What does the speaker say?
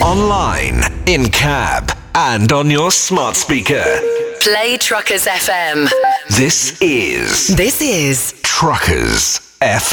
online, in cab, and on your smart speaker. Play Truckers FM. This is Truckers FM.